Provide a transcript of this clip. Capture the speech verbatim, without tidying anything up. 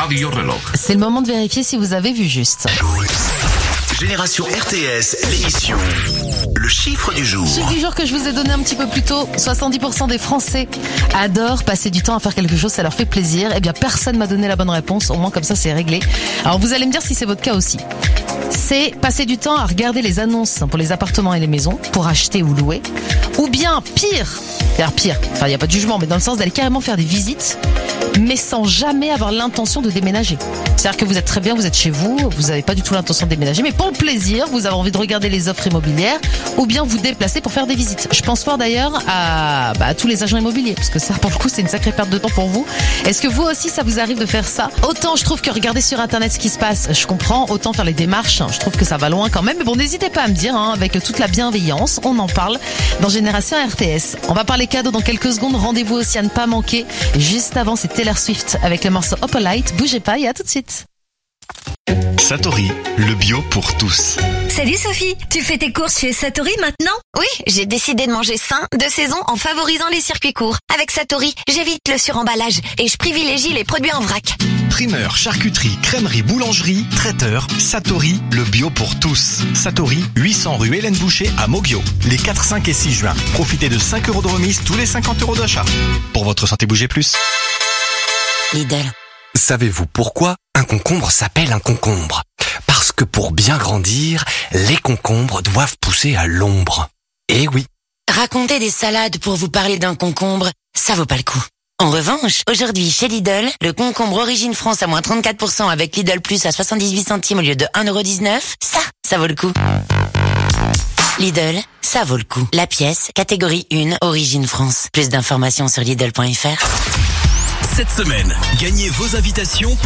Radio Reloj. C'est le moment de vérifier si vous avez vu juste. Génération R T S, l'émission. Le chiffre du jour. Chiffre du jour que je vous ai donné un petit peu plus tôt. soixante-dix pour cent des Français adorent passer du temps à faire quelque chose, ça leur fait plaisir. Eh bien, personne m'a donné la bonne réponse. Au moins, comme ça, c'est réglé. Alors, vous allez me dire si c'est votre cas aussi. C'est passer du temps à regarder les annonces pour les appartements et les maisons, pour acheter ou louer. Ou bien, pire, c'est-à-dire pire, enfin, il n'y a pas de jugement, mais dans le sens d'aller carrément faire des visites, mais sans jamais avoir l'intention de déménager. C'est-à-dire que vous êtes très bien, vous êtes chez vous, vous n'avez pas du tout l'intention de déménager, mais pour le plaisir, vous avez envie de regarder les offres immobilières, ou bien vous déplacer pour faire des visites. Je pense fort d'ailleurs à, bah, à tous les agents immobiliers, parce que ça, pour le coup, c'est une sacrée perte de temps pour vous. Est-ce que vous aussi, ça vous arrive de faire ça? Autant je trouve que regarder sur Internet ce qui se passe, je comprends, autant faire les démarches, je trouve que ça va loin quand même. Mais bon, n'hésitez pas à me dire, hein, avec toute la bienveillance, on en parle dans Génération R T S. On va parler cadeaux dans quelques secondes. Rendez-vous aussi à ne pas manquer. Juste avant, c'est Taylor Swift avec le morceau Opalite. Bougez pas et à tout de suite. Satori, le bio pour tous. Salut Sophie, tu fais tes courses chez Satori maintenant? Oui, j'ai décidé de manger sain de saison en favorisant les circuits courts. Avec Satori, j'évite le suremballage et je privilégie les produits en vrac. Primeur, charcuterie, crèmerie, boulangerie, traiteur, Satori, le bio pour tous. Satori, huit cents rue Hélène Boucher à Moguio. Les quatre, cinq et six juin. Profitez de cinq euros de remise tous les cinquante euros d'achat. Pour votre santé, bougez plus. Lidl. Savez-vous pourquoi un concombre s'appelle un concombre? Parce que pour bien grandir, les concombres doivent pousser à l'ombre. Eh oui. Raconter des salades pour vous parler d'un concombre, ça vaut pas le coup. En revanche, aujourd'hui chez Lidl, le concombre Origine France à moins trente-quatre pour cent avec Lidl Plus à soixante-dix-huit centimes au lieu de un euro dix-neuf, ça, ça vaut le coup. Lidl, ça vaut le coup. La pièce, catégorie un, Origine France. Plus d'informations sur Lidl point F R. Cette semaine, gagnez vos invitations